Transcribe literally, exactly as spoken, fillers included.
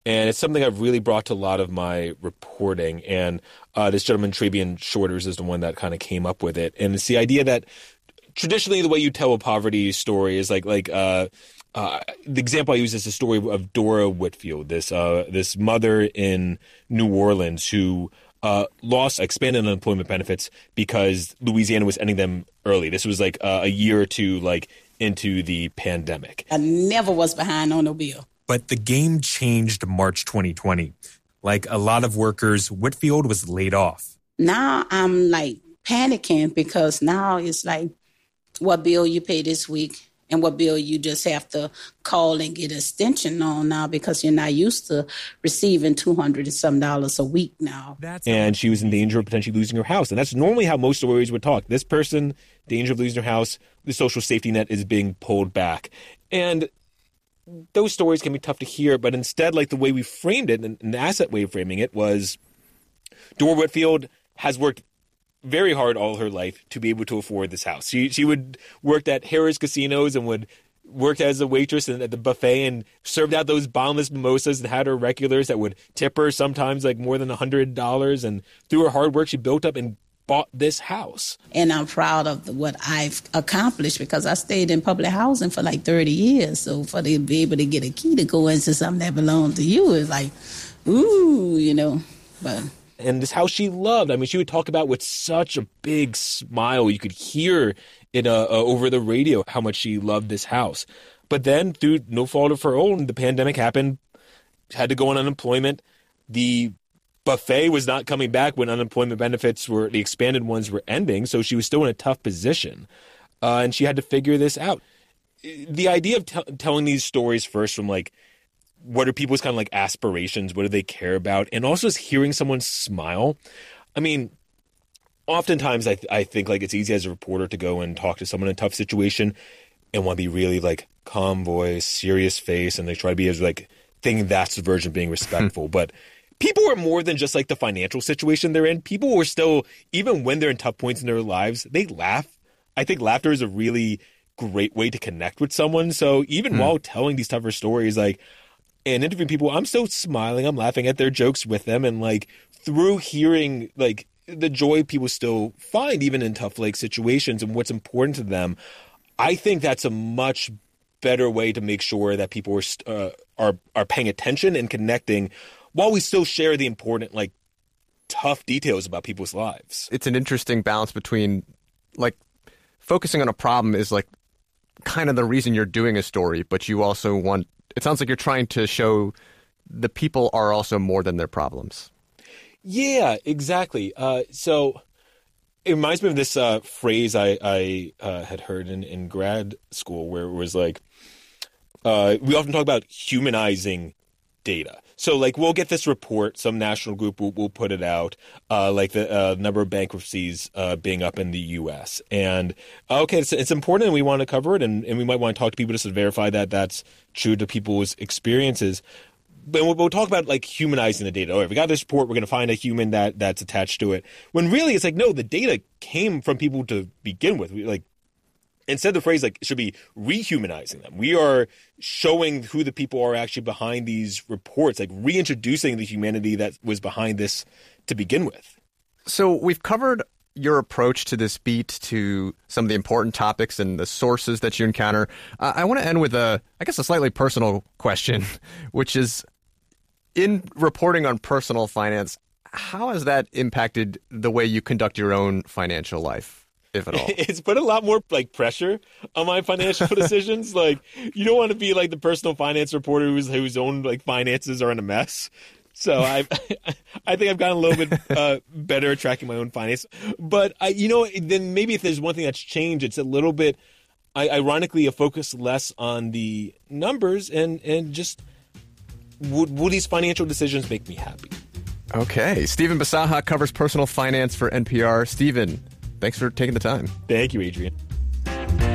And it's something I've really brought to a lot of my reporting. And uh, this gentleman, Trabian Shorters, is the one that kind of came up with it. And it's the idea that traditionally the way you tell a poverty story is like like uh, uh, the example I use is the story of Dora Whitfield, this uh, this mother in New Orleans who uh, lost expanded unemployment benefits because Louisiana was ending them early. This was like uh, a year or two like into the pandemic. I never was behind on no bill. But the game changed March twenty twenty. Like a lot of workers, Whitfield was laid off. Now I'm like panicking because now it's like what bill you pay this week and what bill you just have to call and get an extension on now because you're not used to receiving two hundred and some dollars a week now. That's and she was in danger of potentially losing her house. And that's normally how most stories would talk. This person, danger of losing her house, the social safety net is being pulled back. And those stories can be tough to hear, but instead, like the way we framed it, and the asset way of framing it was Dora Whitfield has worked very hard all her life to be able to afford this house. She she would work at Harrah's casinos and would work as a waitress at the buffet and served out those boundless mimosas and had her regulars that would tip her sometimes like more than one hundred dollars. And through her hard work, she built up and bought this house. And I'm proud of the, what I've accomplished because I stayed in public housing for like thirty years. So for to be able to get a key to go into something that belonged to you is like, ooh, you know, but... And this house she loved. I mean, she would talk about with such a big smile. You could hear it uh, uh, over the radio how much she loved this house. But then, through no fault of her own, the pandemic happened, had to go on unemployment. The buffet was not coming back when unemployment benefits were, the expanded ones were ending. So she was still in a tough position. Uh, and she had to figure this out. The idea of t- telling these stories first from like, what are people's kind of like aspirations? What do they care about? And also just hearing someone smile. I mean, oftentimes I, th- I think like it's easy as a reporter to go and talk to someone in a tough situation and want to be really like calm voice, serious face. And they try to be as like thinking that's the version of being respectful. But people are more than just like the financial situation they're in. People are still, even when they're in tough points in their lives, they laugh. I think laughter is a really great way to connect with someone. So even hmm. while telling these tougher stories, like, and interviewing people, I'm still smiling. I'm laughing at their jokes with them. And like through hearing like the joy people still find even in tough like situations and what's important to them, I think that's a much better way to make sure that people are uh, are are paying attention and connecting while we still share the important like tough details about people's lives. It's an interesting balance between like focusing on a problem is like kind of the reason you're doing a story, but you also want, it sounds like you're trying to show the people are also more than their problems. Yeah, exactly. Uh, so it reminds me of this uh, phrase I, I uh, had heard in, in grad school where it was like, uh, we often talk about humanizing data. So like we'll get this report, some national group will, will put it out, uh, like the uh, number of bankruptcies uh, being up in the U S. And okay, it's, it's important and we want to cover it, and, and we might want to talk to people just to verify that that's true to people's experiences. But we'll, we'll talk about like humanizing the data. All right, we got this report, we're going to find a human that that's attached to it. When really it's like, no, the data came from people to begin with. We, like instead the phrase like should be rehumanizing them. We are showing who the people are actually behind these reports, like reintroducing the humanity that was behind this to begin with. So we've covered your approach to this beat, to some of the important topics and the sources that you encounter. Uh, I want to end with a, I guess, a slightly personal question, which is in reporting on personal finance, how has that impacted the way you conduct your own financial life, if at all? It's put a lot more like pressure on my financial decisions. Like you don't want to be like the personal finance reporter who's whose own like finances are in a mess. So I, I think I've gotten a little bit uh, better at tracking my own finance. But I, you know, then maybe if there's one thing that's changed, it's a little bit, I, ironically, a focus less on the numbers and and just would will these financial decisions make me happy? Okay, Stephen Bisaha covers personal finance for N P R. Stephen, thanks for taking the time. Thank you, Adrian.